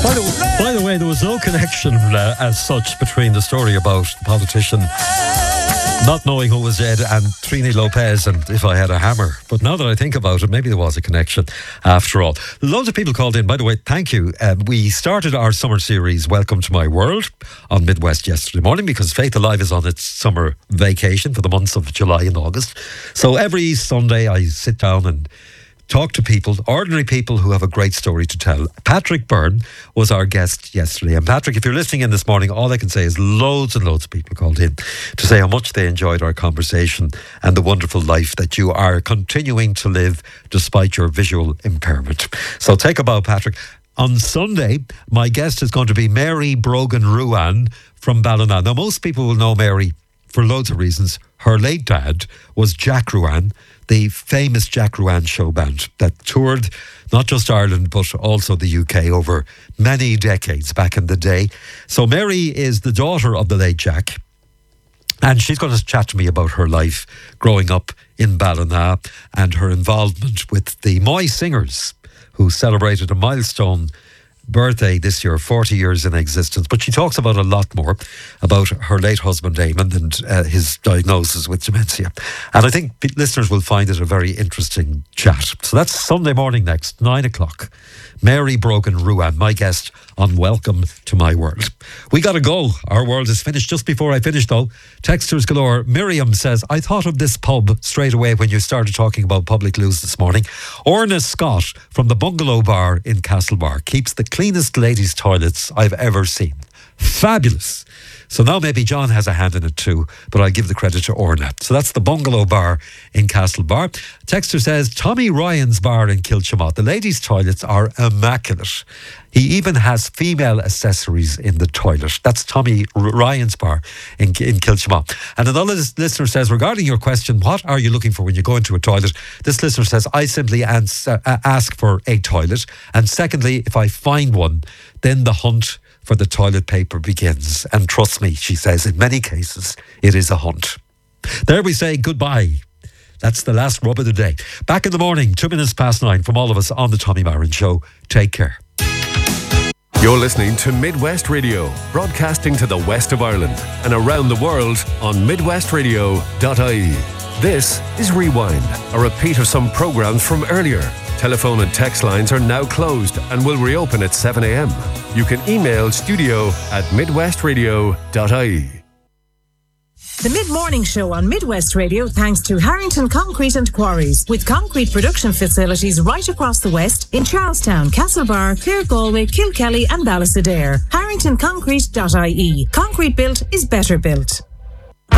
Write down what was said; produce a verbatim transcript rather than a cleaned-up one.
By the, by the way, there was no connection uh, as such between the story about the politician not knowing who was dead and Trini Lopez and If I Had a Hammer. But now that I think about it, maybe there was a connection after all. Loads of people called in. By the way, thank you. Um, we started our summer series, Welcome to My World, on Midwest yesterday morning because Faith Alive is on its summer vacation for the months of July and August. So every Sunday I sit down and talk to people, ordinary people who have a great story to tell. Patrick Byrne was our guest yesterday. And Patrick, if you're listening in this morning, all I can say is loads and loads of people called in to say how much they enjoyed our conversation and the wonderful life that you are continuing to live despite your visual impairment. So take a bow, Patrick. On Sunday, my guest is going to be Mary Brogan Ruane from Ballina. Now, most people will know Mary for loads of reasons. Her late dad was Jack Ruane, the famous Jack Ruane show band that toured not just Ireland but also the U K over many decades back in the day. So Mary is the daughter of the late Jack, and she's going to chat to me about her life growing up in Ballina and her involvement with the Moy Singers, who celebrated a milestone birthday this year, forty years in existence. But she talks about a lot more about her late husband Eamon and uh, his diagnosis with dementia. And I think listeners will find it a very interesting chat. So that's Sunday morning next, nine o'clock. Mary Brogan Ruane, my guest on Welcome to My World. We got to go. Our world is finished. Just before I finish though, texters galore. Miriam says, I thought of this pub straight away when you started talking about public loos this morning. Orna Scott from the Bungalow Bar in Castlebar keeps the cleanest ladies' toilets I've ever seen. Fabulous. So now maybe John has a hand in it too, but I'll give the credit to Orna. So that's the Bungalow Bar in Castlebar. Texter says, Tommy Ryan's Bar in Kilchimott. The ladies' toilets are immaculate. He even has female accessories in the toilet. That's Tommy Ryan's Bar in, in Kilchimott. And another listener says, regarding your question, what are you looking for when you go into a toilet? This listener says, I simply answer, uh, ask for a toilet. And secondly, if I find one, then the hunt for the toilet paper begins. And trust me, she says, in many cases, it is a hunt. There we say goodbye. That's the last rub of the day. Back in the morning, two minutes past nine, from all of us on the Tommy Marin Show. Take care. You're listening to Midwest Radio, broadcasting to the west of Ireland and around the world on midwest radio dot I E. This is Rewind, a repeat of some programmes from earlier. Telephone and text lines are now closed and will reopen at seven a.m. You can email studio at midwest radio dot I E. The Mid-Morning Show on Midwest Radio thanks to Harrington Concrete and Quarries, with concrete production facilities right across the West in Charlestown, Castlebar, Clare Galway, Kilkelly and Ballysadare. harrington concrete dot I E. Concrete built is better built.